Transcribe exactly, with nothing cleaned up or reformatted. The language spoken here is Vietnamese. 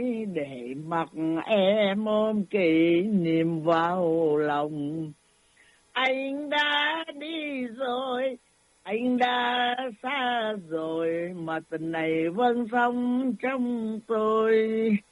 để mặc em ôm kỷ niệm vào lòng. Anh đã đi rồi, anh đã xa rồi, mà tình này vẫn sống trong tôi.